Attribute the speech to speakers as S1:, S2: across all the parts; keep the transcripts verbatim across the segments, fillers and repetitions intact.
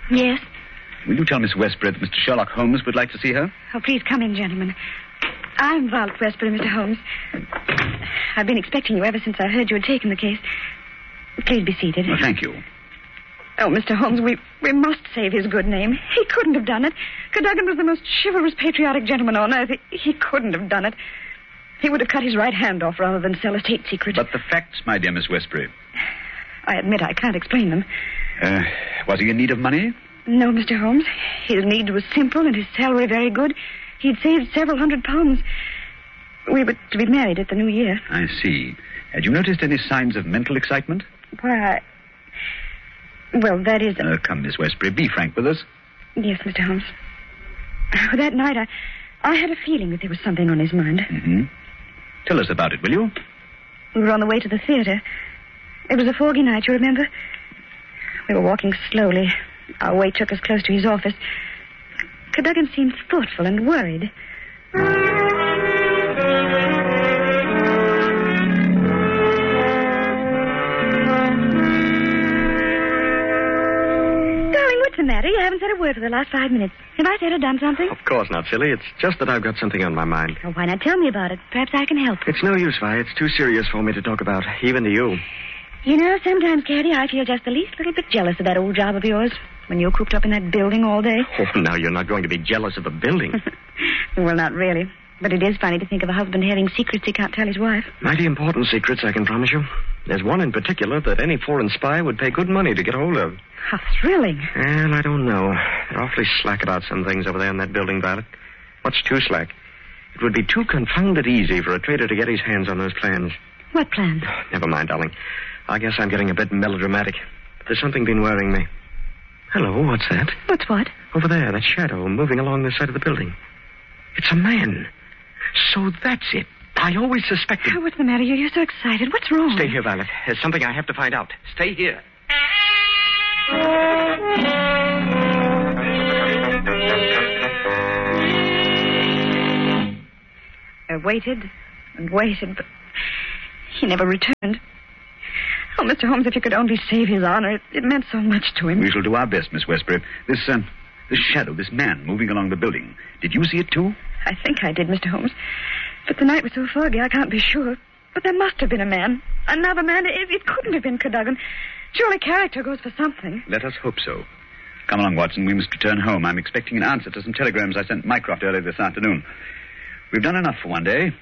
S1: Yes?
S2: Will you tell Miss Westbury that Mister Sherlock Holmes would like to see her?
S1: Oh, please come in, gentlemen. I'm Violet Westbury, Mister Holmes. I've been expecting you ever since I heard you had taken the case. Please be seated.
S2: Well, thank you.
S1: Oh, Mister Holmes, we, we must save his good name. He couldn't have done it. Cadogan was the most chivalrous, patriotic gentleman on earth. He, he couldn't have done it. He would have cut his right hand off rather than sell a state secret.
S2: But the facts, my dear Miss Westbury.
S1: I admit I can't explain them.
S2: Uh, was he in need of money?
S1: No, Mister Holmes. His need was simple and his salary very good. He'd saved several hundred pounds. We were to be married at the new year.
S2: I see. Had you noticed any signs of mental excitement?
S1: Why, I... Well, that is...
S2: Uh, come, Miss Westbury, be frank with us.
S1: Yes, Mister Holmes. That night, I, I had a feeling that there was something on his mind.
S2: Mm-hmm. Tell us about it, will you?
S1: We were on the way to the theater. It was a foggy night, you remember? We were walking slowly. Our way took us close to his office. Cadogan seemed thoughtful and worried. What's the matter? You haven't said a word for the last five minutes. Have I said or done something?
S3: Of course not, silly. It's just that I've got something on my mind.
S1: Oh, why not tell me about it? Perhaps I can help.
S3: It's no use, Vi. It's too serious for me to talk about, even to you.
S1: You know, sometimes, Caddy, I feel just the least little bit jealous of that old job of yours when you're cooped up in that building all day.
S3: Oh, now you're not going to be jealous of the building.
S1: Well, not really. But it is funny to think of a husband having secrets he can't tell his wife.
S3: Mighty important secrets, I can promise you. There's one in particular that any foreign spy would pay good money to get hold of.
S1: How thrilling.
S3: Well, I don't know. They're awfully slack about some things over there in that building, Violet. Much too slack. It would be too confounded easy for a traitor to get his hands on those plans.
S1: What plans?
S3: Never mind, darling. I guess I'm getting a bit melodramatic. There's something been worrying me. Hello, what's that?
S1: What's what?
S3: Over there, that shadow moving along the side of the building. It's a man. So that's it. I always suspected...
S1: Oh, what's the matter? You're, you're so excited. What's wrong?
S3: Stay here, Violet. There's something I have to find out. Stay here.
S1: I waited and waited, but he never returned. Oh, Mister Holmes, if you could only save his honor, it, it meant so much to him.
S2: We shall do our best, Miss Westbury. This, uh, this shadow, this man moving along the building. Did you see it, too?
S1: I think I did, Mister Holmes. But the night was so foggy, I can't be sure. But there must have been a man. Another man. It, it couldn't have been Cadogan. Surely character goes for something.
S2: Let us hope so. Come along, Watson. We must return home. I'm expecting an answer to some telegrams I sent Mycroft earlier this afternoon. We've done enough for one day.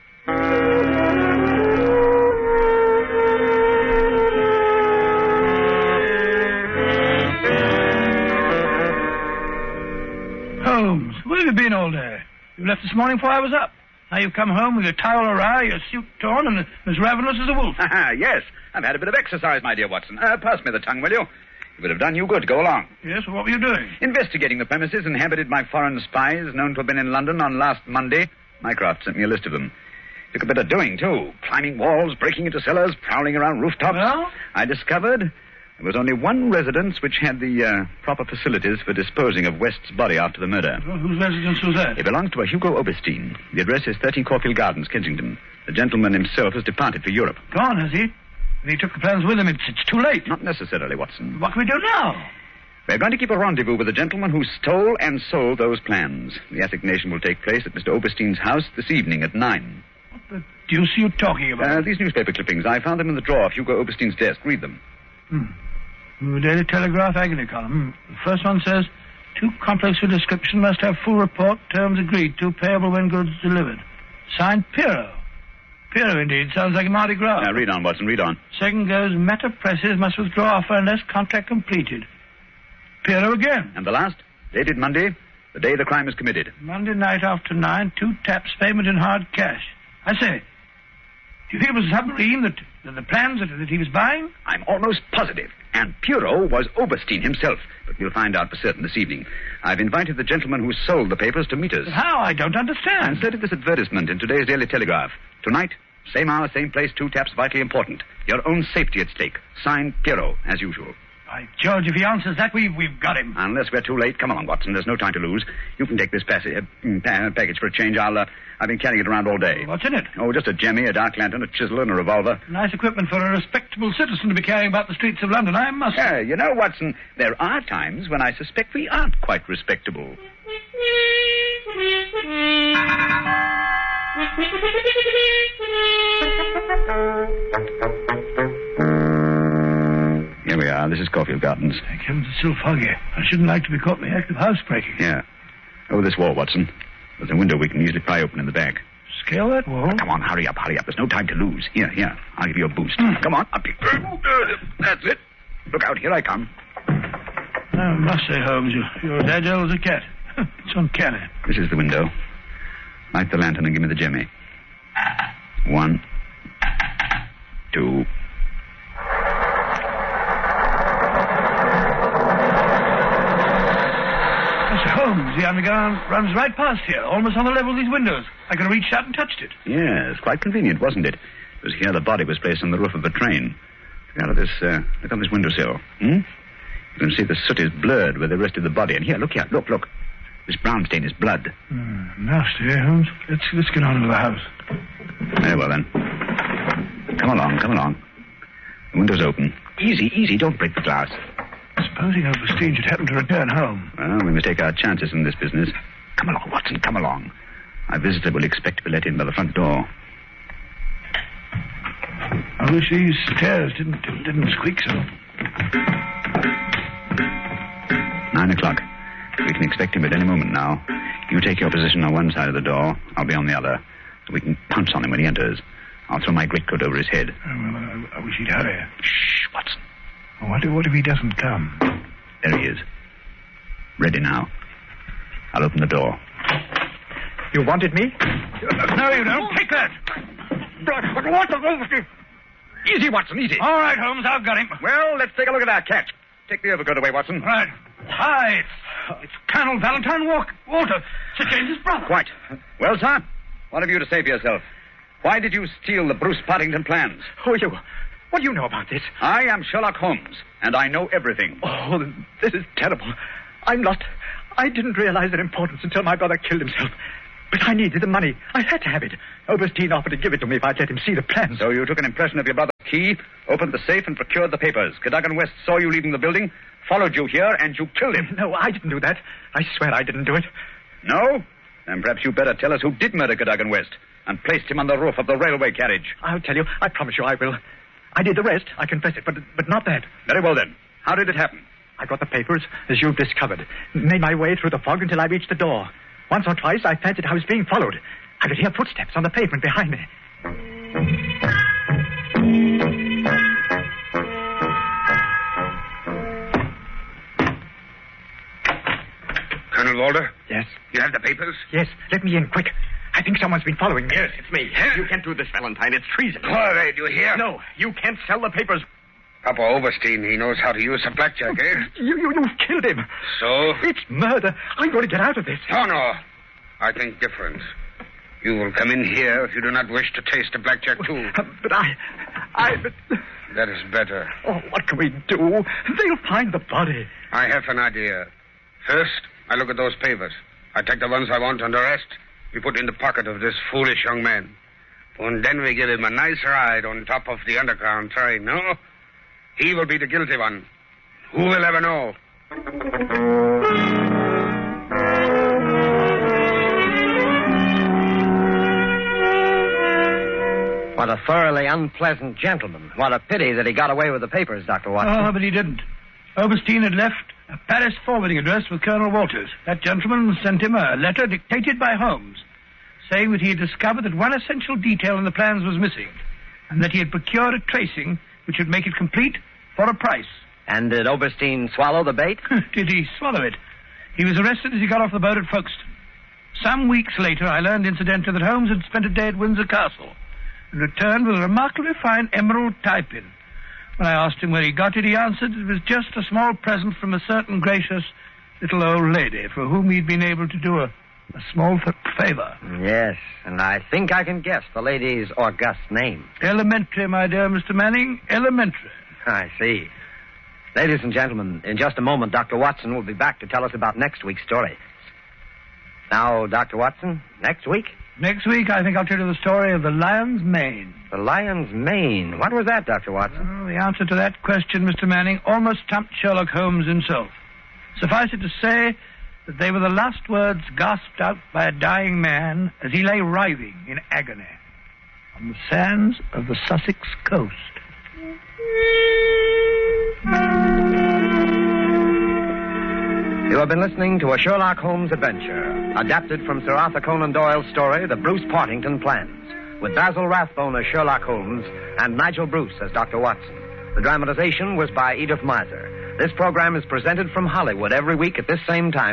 S4: Holmes, where have you been all day? You left this morning before I was up. Now you've come home with your towel awry, your suit torn, and as ravenous as a wolf.
S2: Yes, I've had a bit of exercise, my dear Watson. Uh, pass me the tongue, will you? It would have done you good. Go along.
S4: Yes, well, what were you doing?
S2: Investigating the premises inhabited by foreign spies known to have been in London on last Monday. Mycroft sent me a list of them. Took a bit of doing, too. Climbing walls, breaking into cellars, prowling around rooftops.
S4: Well?
S2: I discovered there was only one residence which had the uh, proper facilities for disposing of West's body after the murder.
S4: Well, whose residence was that?
S2: It belongs to a Hugo Oberstein. The address is thirteen Caulfield Gardens, Kensington. The gentleman himself has departed for Europe.
S4: Gone, has he? And he took the plans with him. It's, it's too late.
S2: Not necessarily, Watson.
S4: What can we do now?
S2: We're going to keep a rendezvous with the gentleman who stole and sold those plans. The assignation will take place at Mister Oberstein's house this evening at nine.
S4: What the deuce are you talking about?
S2: Uh, these newspaper clippings. I found them in the drawer of Hugo Oberstein's desk. Read them.
S4: Hmm. The Daily Telegraph agony column. The first one says, too complex for description, must have full report, terms agreed to, payable when goods delivered. Signed, Pirro. Pirro, indeed. Sounds like a Mardi Gras.
S2: Now, read on, Watson, read on.
S4: Second goes, Meta Presses must withdraw offer unless contract completed. Pirro again.
S2: And the last, dated Monday, the day the crime was committed.
S4: Monday night after nine, two taps, payment in hard cash. I say, do you think it was a submarine that, that the plans that, that he was buying?
S2: I'm almost positive. And Pirro was Oberstein himself. But we'll find out for certain this evening. I've invited the gentleman who sold the papers to meet us.
S4: But how? I don't understand.
S2: I inserted this advertisement in today's Daily Telegraph. Tonight, same hour, same place, two taps, vitally important. Your own safety at stake. Signed, Pirro, as usual.
S4: By George, if he answers that, we've, we've got him.
S2: Unless we're too late. Come along, Watson. There's no time to lose. You can take this passage, uh, pa- package for a change. I'll, uh, I've been carrying it around all day.
S4: What's in it?
S2: Oh, just a jemmy, a dark lantern, a chisel, and a revolver.
S4: Nice equipment for a respectable citizen to be carrying about the streets of London, I must say.
S2: Yeah, you know, Watson, there are times when I suspect we aren't quite respectable. Here we are. This is Caulfield Gardens.
S4: Thank heavens, it's still foggy. I shouldn't like to be caught in the act of housebreaking.
S2: Yeah. Over this wall, Watson. There's a window we can easily pry open in the back.
S4: Scale that wall?
S2: Oh, come on, hurry up, hurry up. There's no time to lose. Here, here. I'll give you a boost. Mm. Come on, up you. That's it. Look out, here I come.
S4: I must say, Holmes, you're, you're as agile as a cat. It's uncanny.
S2: This is the window. Light the lantern and give me the jemmy. One. Two.
S4: Mister Holmes, the underground runs right past here, almost on the level of these windows. I could have reached out and touched it.
S2: Yes, quite convenient, wasn't it? It was here the body was placed on the roof of the train. Look out of this, uh, look on this windowsill. Hmm? You can see the soot is blurred where they rested the body. And here, look here, look, look. This brown stain is blood.
S4: Mm, nasty, eh, Holmes? Let's, let's get on into the house.
S2: Very well, then. Come along, come along. The window's open. Easy, easy, don't break the glass.
S4: Supposing Overstein should happen to return home.
S2: Well, we must take our chances in this business. Come along, Watson, come along. Our visitor will expect to be let in by the front door.
S4: I wish these stairs didn't didn't squeak so.
S2: Nine o'clock. We can expect him at any moment now. You take your position on one side of the door. I'll be on the other. So we can pounce on him when he enters. I'll throw my greatcoat over his head.
S4: Oh, well, I, I wish he'd hurry.
S2: Shh, Watson.
S4: What if, what if he doesn't come?
S2: There he is. Ready now. I'll open the door.
S5: You wanted me?
S4: No, you don't. Take that.
S2: Easy, Watson, easy.
S4: All right, Holmes, I've got him.
S2: Well, let's take a look at our catch. Take the overcoat away, Watson.
S4: Right. Hi. It's Colonel Valentine Walk- Walter, Sir James's brother.
S2: Quite. Well, sir, what have you to say for yourself? Why did you steal the Bruce Partington plans?
S5: Who are you? What do you know about this?
S2: I am Sherlock Holmes, and I know everything.
S5: Oh, this is terrible. I'm lost. I didn't realize their importance until my brother killed himself. But I needed the money. I had to have it. Oberstein offered to give it to me if I'd let him see the plans.
S2: So you took an impression of your brother's key, opened the safe, and procured the papers. Cadogan West saw you leaving the building, followed you here, and you killed him.
S5: No, I didn't do that. I swear I didn't do it.
S2: No? Then perhaps you better tell us who did murder Cadogan West and placed him on the roof of the railway carriage.
S5: I'll tell you. I promise you I will. I did the rest. I confess it, but but not that.
S2: Very well, then. How did it happen?
S5: I got the papers, as you've discovered. Made my way through the fog until I reached the door. Once or twice, I fancied I was being followed. I could hear footsteps on the pavement behind me.
S6: Colonel Walter?
S5: Yes?
S6: You have the papers?
S5: Yes. Let me in, quick. I think someone's been following me.
S3: Yes, it's me. You can't do this, Valentine. It's treason.
S6: All right, you hear?
S3: No, you can't sell the papers.
S6: Papa Oberstein, he knows how to use a blackjack, eh?
S5: You, you, you've killed him.
S6: So?
S5: It's murder. I'm going to get out of this.
S6: No, no. I think different. You will come in here if you do not wish to taste the blackjack, too.
S5: Uh, but I... I... But...
S6: That is better.
S5: Oh, what can we do? They'll find the body.
S6: I have an idea. First, I look at those papers. I take the ones I want, and the rest we put in the pocket of this foolish young man. And then we give him a nice ride on top of the underground train, no? He will be the guilty one. Who will ever know?
S3: What a thoroughly unpleasant gentleman. What a pity that he got away with the papers, Doctor Watson.
S4: Oh, but he didn't. Oberstein had left a Paris forwarding address with Colonel Walters. That gentleman sent him a letter dictated by Holmes, saying that he had discovered that one essential detail in the plans was missing, and that he had procured a tracing which would make it complete for a price.
S3: And did Oberstein swallow the bait?
S4: Did he swallow it? He was arrested as he got off the boat at Folkestone. Some weeks later, I learned incidentally that Holmes had spent a day at Windsor Castle and returned with a remarkably fine emerald tie-pin. When I asked him where he got it, he answered it was just a small present from a certain gracious little old lady for whom he'd been able to do a, a small f- favor.
S3: Yes, and I think I can guess the lady's august name.
S4: Elementary, my dear Mister Manning, elementary.
S3: I see. Ladies and gentlemen, in just a moment, Doctor Watson will be back to tell us about next week's story. Now, Doctor Watson, next week?
S4: Next week, I think I'll tell you the story of the lion's mane.
S3: The lion's mane. What was that, Doctor Watson?
S4: Well, the answer to that question, Mister Manning, almost stumped Sherlock Holmes himself. Suffice it to say that they were the last words gasped out by a dying man as he lay writhing in agony on the sands of the Sussex coast.
S3: You have been listening to a Sherlock Holmes adventure, adapted from Sir Arthur Conan Doyle's story, The Bruce Partington Plans, with Basil Rathbone as Sherlock Holmes and Nigel Bruce as Doctor Watson. The dramatization was by Edith Miser. This program is presented from Hollywood every week at this same time.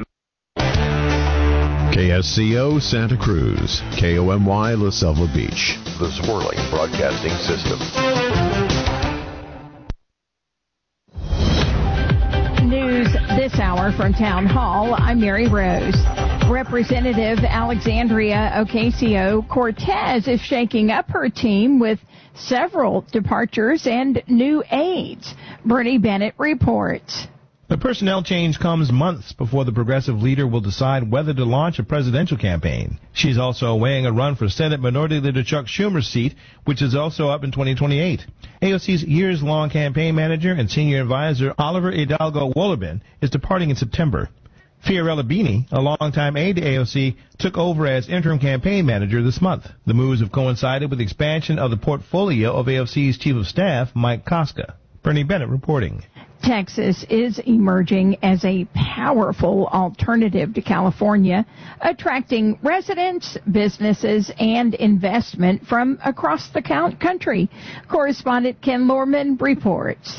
S7: K S C O Santa Cruz, K O M Y La Selva Beach,
S8: the Swirling Broadcasting System.
S9: News this hour from Town Hall. I'm Mary Rose. Representative Alexandria Ocasio-Cortez is shaking up her team with several departures and new aides. Bernie Bennett reports.
S10: The personnel change comes months before the progressive leader will decide whether to launch a presidential campaign. She's also weighing a run for Senate Minority Leader Chuck Schumer's seat, which is also up in twenty twenty-eight. A O C's years-long campaign manager and senior advisor Oliver Hidalgo Wollerbin is departing in September. Fiorella Bini, a longtime aide to A O C, took over as interim campaign manager this month. The moves have coincided with the expansion of the portfolio of A O C's chief of staff, Mike Koska. Bernie Bennett reporting.
S9: Texas is emerging as a powerful alternative to California, attracting residents, businesses, and investment from across the country. Correspondent Ken Lorman reports.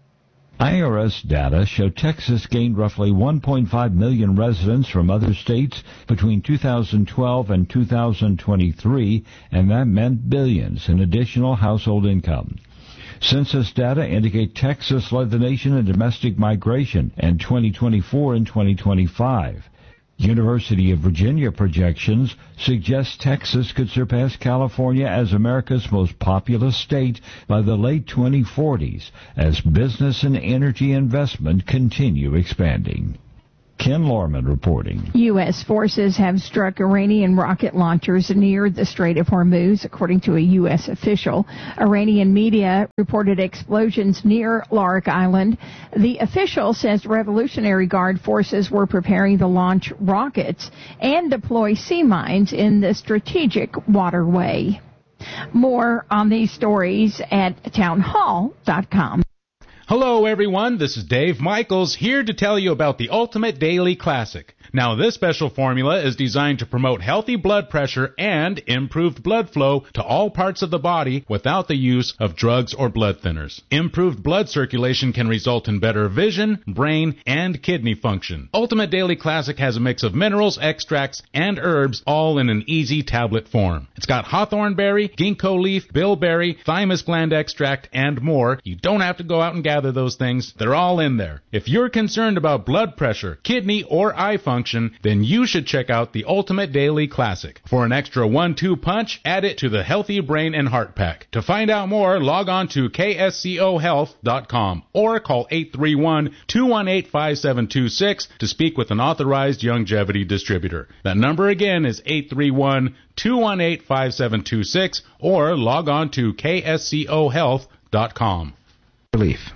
S11: I R S data show Texas gained roughly one point five million residents from other states between two thousand twelve and two thousand twenty-three, and that meant billions in additional household income. Census data indicate Texas led the nation in domestic migration in twenty twenty-four and twenty twenty-five. University of Virginia projections suggest Texas could surpass California as America's most populous state by the late twenty forties as business and energy investment continue expanding. Ken Lorman reporting.
S9: U S forces have struck Iranian rocket launchers near the Strait of Hormuz, according to a U S official. Iranian media reported explosions near Larik Island. The official says Revolutionary Guard forces were preparing to launch rockets and deploy sea mines in the strategic waterway. More on these stories at townhall dot com.
S12: Hello, everyone. This is Dave Michaels here to tell you about the Ultimate Daily Classic. Now, this special formula is designed to promote healthy blood pressure and improved blood flow to all parts of the body without the use of drugs or blood thinners. Improved blood circulation can result in better vision, brain, and kidney function. Ultimate Daily Classic has a mix of minerals, extracts, and herbs, all in an easy tablet form. It's got hawthorn berry, ginkgo leaf, bilberry, thymus gland extract, and more. You don't have to go out and gather those things. They're all in there. If you're concerned about blood pressure, kidney, or eye function, then you should check out the Ultimate Daily Classic. For an extra one two punch, add it to the Healthy Brain and Heart Pack. To find out more, log on to K S C O health dot com or call eight three one, two one eight, five seven two six to speak with an authorized longevity distributor. That number again is eight three one, two one eight, five seven two six or log on to K S C O health dot com.
S10: Relief.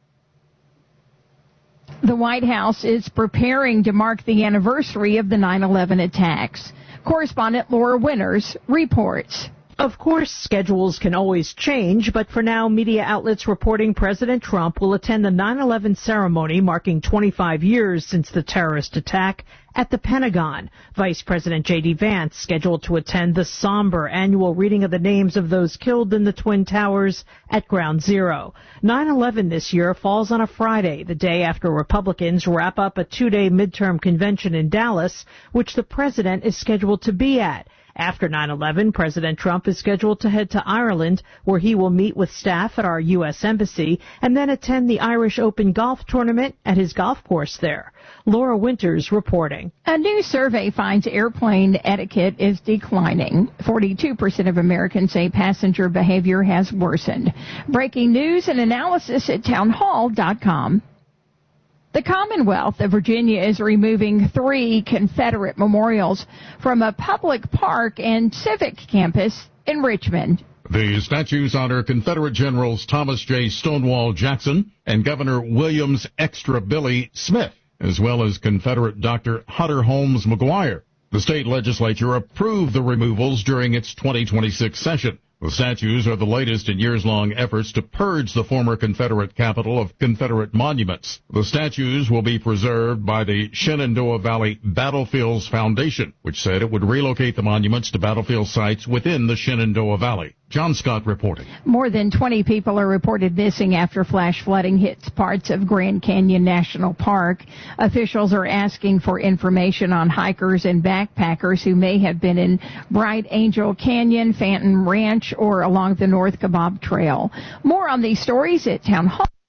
S9: The White House is preparing to mark the anniversary of the nine eleven attacks. Correspondent Laura Winters reports.
S13: Of course, schedules can always change, but for now, media outlets reporting President Trump will attend the nine eleven ceremony marking twenty-five years since the terrorist attack at the Pentagon. Vice President J D Vance scheduled to attend the somber annual reading of the names of those killed in the Twin Towers at Ground Zero. nine eleven this year falls on a Friday, the day after Republicans wrap up a two-day midterm convention in Dallas, which the president is scheduled to be at. After nine eleven, President Trump is scheduled to head to Ireland, where he will meet with staff at our U S Embassy and then attend the Irish Open golf tournament at his golf course there. Laura Winters reporting.
S9: A new survey finds airplane etiquette is declining. forty-two percent of Americans say passenger behavior has worsened. Breaking news and analysis at townhall dot com. The Commonwealth of Virginia is removing three Confederate memorials from a public park and civic campus in Richmond.
S14: The statues honor Confederate Generals Thomas J. Stonewall Jackson and Governor Williams Extra Billy Smith, as well as Confederate Doctor Hunter Holmes McGuire. The state legislature approved the removals during its twenty twenty-six session. The statues are the latest in years-long efforts to purge the former Confederate capital of Confederate monuments. The statues will be preserved by the Shenandoah Valley Battlefields Foundation, which said it would relocate the monuments to battlefield sites within the Shenandoah Valley. John Scott reporting.
S9: More than twenty people are reported missing after flash flooding hits parts of Grand Canyon National Park. Officials are asking for information on hikers and backpackers who may have been in Bright Angel Canyon, Phantom Ranch, or along the North Kaibab Trail. More on these stories at Town Hall.